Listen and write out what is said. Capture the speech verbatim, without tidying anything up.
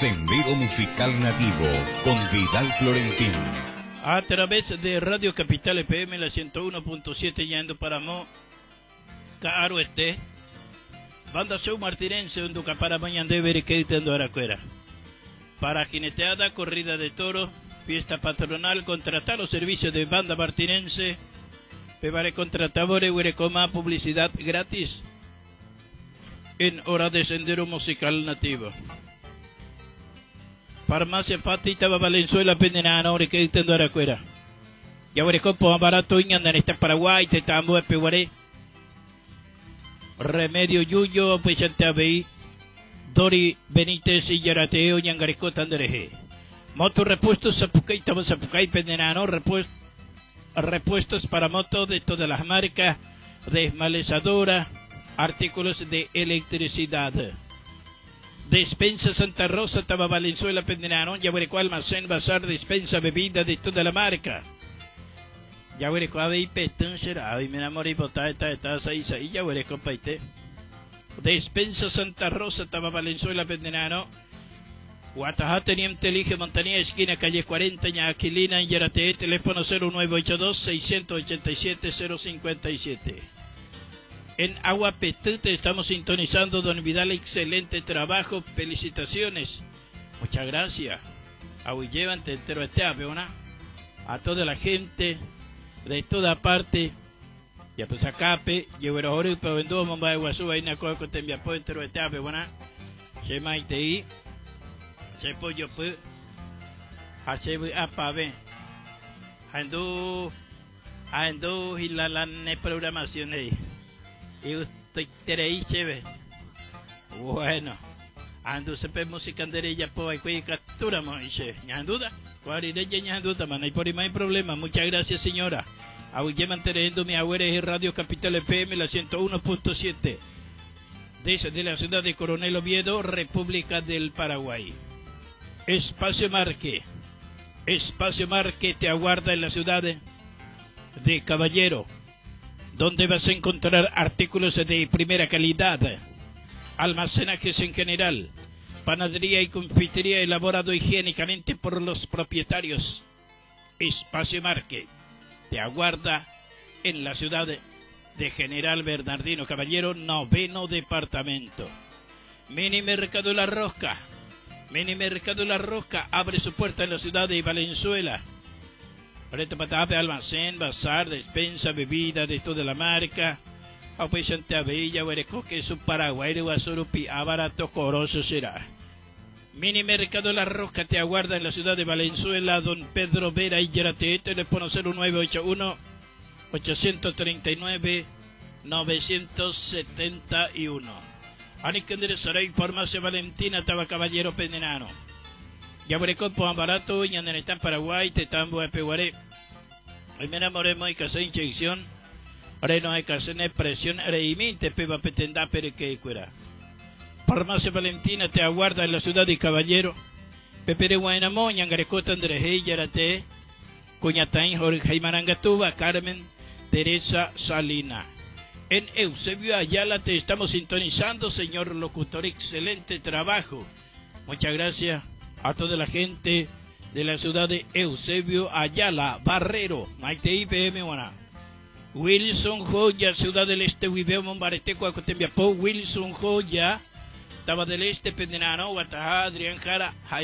Sendero Musical Nativo con Vidal Florentín. A través de Radio Capital F M, la ciento uno punto siete, yendo para Mo, Caro este. Banda Show Martinense, un duca para mañana de ver que tendo aracuera. Para jineteada, corrida de toro, fiesta patronal, contratar los servicios de Banda Martinense. Pevare contratabore, huerecoma, publicidad gratis en hora de Sendero Musical Nativo. Farmacia Patita Valenzuela Pendenana, ahora que tendo aracuera. Ya huerecopo barato inandan está Paraguay, te tambo de peguaré. Remedio Yuyo, Pechante Abey, Dori Benítez y Yarateo, Yangareco Tandereje. Moto repuestos, Zapucay, Tabo Zapucay, Pendenano, repuestos, repuestos para moto de todas las marcas, desmalezadora, artículos de electricidad. Despensa Santa Rosa, Taba Valenzuela, Pendenano, Yaguareco Almacén, Bazar, despensa, bebida de toda la marca. Yaguareco Abey, Petón, será, y me enamoré, botar, esta, esta, ahí, ahí, Yaguareco Paite. Despensa Santa Rosa, Taba Valenzuela, Pendenano. Guatajá, Teniente Elige, Montaña, esquina, calle cuarenta, Ñaquilina, en Yarate, teléfono cero nueve ocho dos, seis ocho siete, cero cinco siete. En Agua Petute estamos sintonizando, don Vidal, excelente trabajo, felicitaciones, muchas gracias. Aún llevan te entero este avión, a toda la gente de toda parte, ya pues acape, llevo el oro y para vender bomba de guasú, ahí na coa con te apoyo entero este avión, se maite se pollo pues, hace apabe, ando, ando y la la programación ahí. Y usted teréis chévere. Bueno, ando sepe música anderilla po ay cuy captura moise. Ñanduda, cuál de ñanduda man, hay por ahí más problema. Muchas gracias, señora. Aunque manteniendo mi abuela es Radio Capital F M, la ciento uno punto siete. Desde la ciudad de Coronel Oviedo, República del Paraguay. Espacio Marque. Espacio Marque te aguarda en la ciudad de Caballero, donde vas a encontrar artículos de primera calidad, almacenajes en general, panadería y confitería elaborado higiénicamente por los propietarios. Espacio Marque te aguarda en la ciudad de General Bernardino Caballero, noveno departamento. Mini Mercado La Rosca. Mini Mercado La Rosca abre su puerta en la ciudad de Valenzuela. Ahorita patape, almacén, bazar, despensa, bebida de toda la marca. Aupechante Abella, Huereco, queso Paraguay, de Guasurupi, abarato, coroso será. Mini Mercado La Rosca te aguarda en la ciudad de Valenzuela, don Pedro Vera y Yarate, teléfono cero nueve ocho uno, ocho tres nueve, nueve siete uno. Anicandere Saray, Farmacia Valentina, Taba Caballero Pendenano. Yaburecón por barato, Ñandanetán Paraguay, Tetambo de Peguaré. Hoy me enamoré muy casé inyección. Ahora no hay casé en presión, reimite peba petenda pereque cuera. Farmacia Valentina te aguarda en la ciudad de Caballero. Pepere Guaynamo, Ñangarecota, Andrejé, Yarate, Cuñataín, Jorge Marangatuba, Carmen, Teresa Salina. En Eusebio Ayala te estamos sintonizando, señor locutor, excelente trabajo. Muchas gracias a toda la gente de la ciudad de Eusebio Ayala, Barrero, Maite I P M, Wilson Joya, Ciudad del Este, Huibeo, Mombareteco, Acotembiapó, Wilson Joya, Taba del Este, Pendenano, Guatajá, Adrián Jara,